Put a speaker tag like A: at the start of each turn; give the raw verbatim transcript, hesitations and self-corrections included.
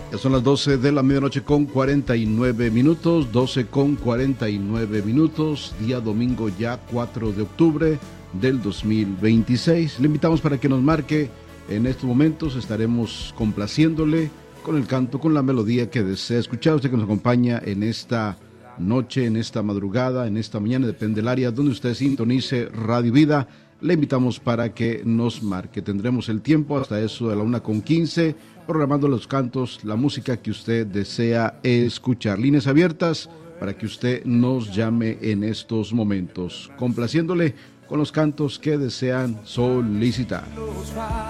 A: Ya son las doce de la medianoche con cuarenta y nueve minutos, doce con cuarenta y nueve minutos, día domingo ya cuatro de octubre del dos mil veintiséis. Le invitamos para que nos marque. En estos momentos estaremos complaciéndole con el canto, con la melodía que desea escuchar. Usted que nos acompaña en esta noche, en esta madrugada, en esta mañana, depende del área donde usted sintonice Radio Vida. Le invitamos para que nos marque. Tendremos el tiempo hasta eso de la una con quince, programando los cantos, la música que usted desea escuchar. Líneas abiertas para que usted nos llame en estos momentos, complaciéndole con los cantos que desean solicitar.